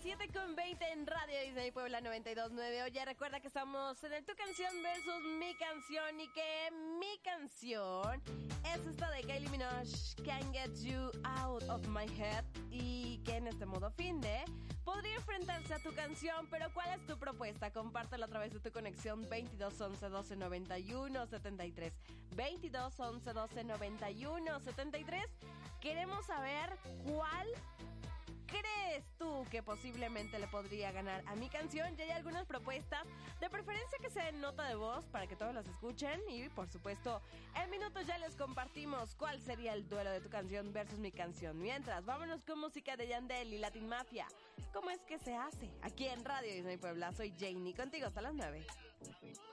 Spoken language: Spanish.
7:20 en Radio Disney Puebla 92.9. Oye, recuerda que estamos en el Tu Canción versus Mi Canción y que mi canción es esta de Kylie Minogue, Can't Get You Out of My Head, y que en este modo finde podría enfrentarse a tu canción, pero ¿cuál es tu propuesta? Compártela a través de tu conexión 22 11 12 91 73. 22 11 12 91 73. Queremos saber cuál crees tú que posiblemente le podría ganar a mi canción. Ya hay algunas propuestas, de preferencia que sea en nota de voz para que todos las escuchen, y por supuesto en minutos ya les compartimos cuál sería el duelo de tu canción versus mi canción. Mientras, vámonos con música de Yandel y Latin Mafia. ¿Cómo es que se hace? Aquí en Radio Disney Puebla. Soy Janie, contigo hasta las 9.